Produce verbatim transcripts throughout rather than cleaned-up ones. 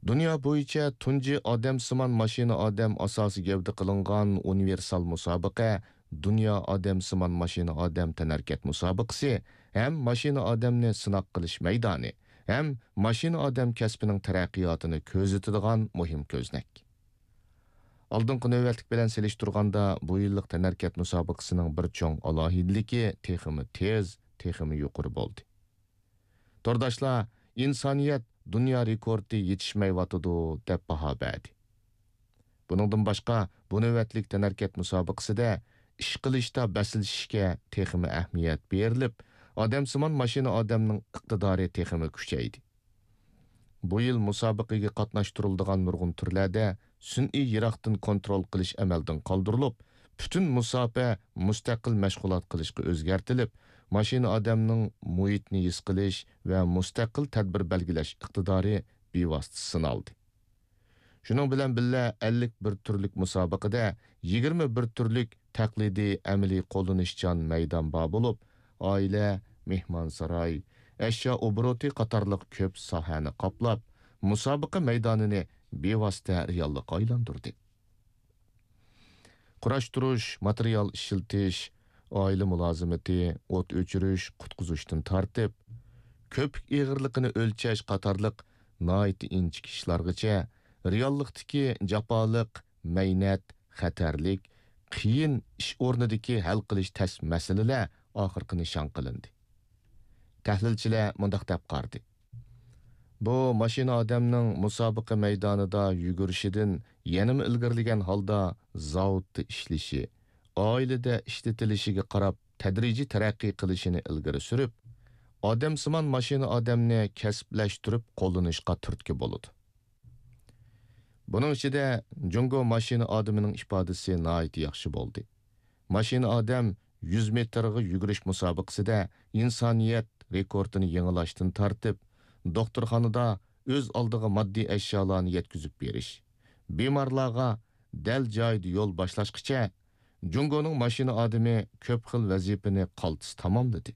Dünya bo'yicha tunji odamsimon mashina odam asosi gavda qilingan universal musobaqa Dünya odamsimon mashina odam tanarkat musobaqasi ham mashina odamni sinoq qilish maydoni, ham mashina odam kasbining taraqqiyotini ko'zatadigan muhim ko'znak. Oldingi navbatlik bilan selishtirganda bu yillik tanarkat musobaqasining bir cho'ng alohidligi texmi tez, texmi yuqori bo'ldi. Tordashlar, insoniyat dünya rekordi yetishmayotidi deb baho berdi. Buningdan boshqa bu navbatlik tanarkat musobaqasida ish qilishda basilishga texmi ahamiyat berilib, odamsimon mashina odamning iqtidori texmi kuchaydi. Bu yil musobaqaga qatnashtiriladigan nurg'un turlarda sun'iy yiroqdan kontrol qilish amaldan qoldirilib, butun musobaqa mustaqil mashg'ulot qilishga o'zgartirilib, mashina odamning muhitni his qilish va mustaqil tadbir belgilash iqtidori bevosita sinaldi. Shuning bilan birga ellik bir turlik musobaqada yigirma bir turlik taqlidiy amaliy qo'llanishchan maydon bor bo'lib, oila, mehmonsaroy, ashyo obroti qatorliq ko'p sohani qoplab, musobaqa maydonini bevosita reallikqa aylantirdi. Qurashtirish, material ishiltish, oila mulozimati, o't o'chirish, qutqizishdan tortib, ko'pik ig'irligini o'lchash qatorliq noiti inchik ishlargacha reallikdagi jafoliq, maynat, xatarlik, qiyin ish o'rnidagi hal qilish tas masalalar oxirgi nishon qilindi. Tahlilchilar mundaq deb qardi. Bu mashina odamning musobaqa maydonida yugurishidan yanama ilgirlagan holda zavodda ishlashi, oilada ishlatilishiga qarab tadrijiy taraqqiy qilishini ilgari surib, odamsimon mashina odamni kasblashtirib qo'llanishga turtki bo'ladi. Buning ichida Jungo mashina odamining ifodasi nihoyat yaxshi bo'ldi. Mashina odam yuz metrga yugurish musobaqasida insoniyat rekordini yangilashdan tortib, doktorxonada o'z oldiga moddiy ashyolarni yetkazib berish, bemorlarga dal joyda yo'l boshlashgacha Jungoning mashina odami ko'p xil vazifani qaltis tamomladi.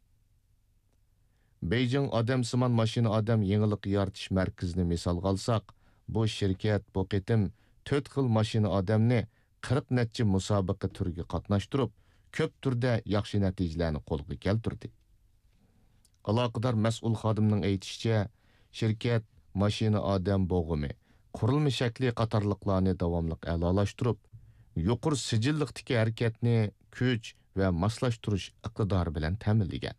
Beijing odamsimon mashina odam yangilik yaratish markazini misol olsak, bu shirkat bu qitim to'rt xil mashina odamni qirq necha musobaqa turiga qatnashtirib, ko'p turda yaxshi natijalarni qo'lga keltirdi. Aloqador mas'ul xodimning aytishicha, shirkat mashina odam bo'g'imi, qurilma shakli qatorliqlarni davomli a'lolashtirib, yuqori sijilliqdagi harakatni kuch va moslashtirish iqtidori bilan ta'minlagan.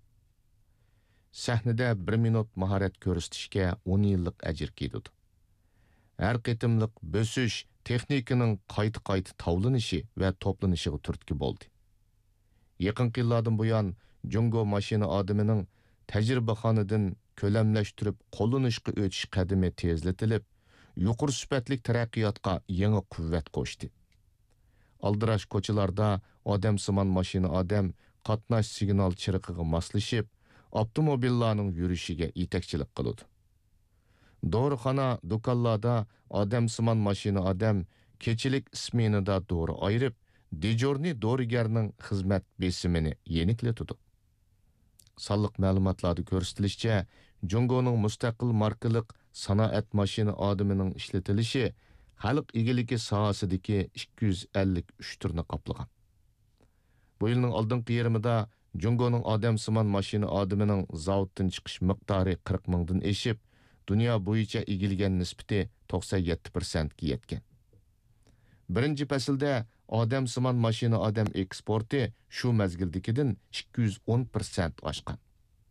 Sahnada bir minut mahorat ko'rsatishga o'n yillik ajr ketdi. Har qitimliq bo'sish texnikaning qayta-qayta tavlanishi va to'planishiga turtki bo'ldi. Yaqin yillardan buyon Jungo mashina odamining tajribaxonidan ko'lamlashtirib qo'llanishga o'tish qadami tezlatilib, yuqori sifatli taraqqiyotga yangi quvvat qo'shdi. Aldirash ko'chalarda odamsimon mashina odam qatnash signal chiriqiga moslashib, avtomobillarning yurishiga yetakchilik qiladi. Dorixona do'konlarda odamsimon mashina odam kechilik isminida dori ayirib, dejorni dorigarning xizmat besimini yeniklatadi. Sonliq ma'lumotlarda ko'rsatilishicha, Jungoning mustaqil markalik sanoat mashina odamining ishlatilishi xalq egiligi sohasidagi ikki yuz ellik uch turni qoplagan. Bu yilning oldingi yarmida Jungoning odamsimon mashina odamining zavoddan chiqish miqdori qirq mingdan eshib, dunyo bo'yicha egilgan nisbati to'qson yetti foiz ga yetgan. Birinchi faslda odamsimon mashina odam eksporti shu mazgildagidan ikki yuz o'n foiz oshgan.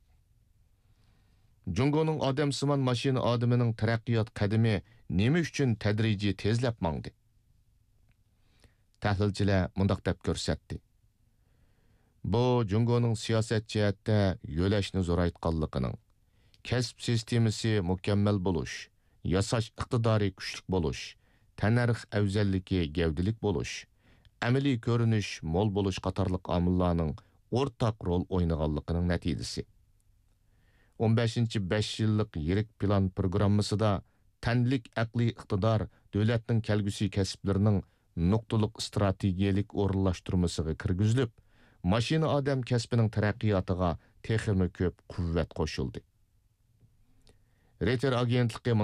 Jungoning odamsimon mashina odamining taraqqiyot qadami nima uchun tadrijiy tezlab mangdi? Tahlilchilar mundaq deb ko'rsatdi. Bu Jungoning siyosat jihatda yo'lashni zo'raytganligining, kasb sistemasi mukammal bo'lish, yasash iqtidori kuchli bo'lish, tanarx afzalligi gavdilik bo'lish, amaliy ko'rinish mo'l bo'lish qatorliq omillarning o'rtaq rol o'ynaganligining natijasi. o'n beshinchi besh yillik yirik plan programmasida tanlik aqliy iqtidor davlatning kelgusi kasblarining nuqtaliq strategiyalik o'rinlashtirmasiga kirgizilib, mashina odam kasbining taraqqiyotiga texmi ko'p quvvat qo'shildi. Reuters agentligi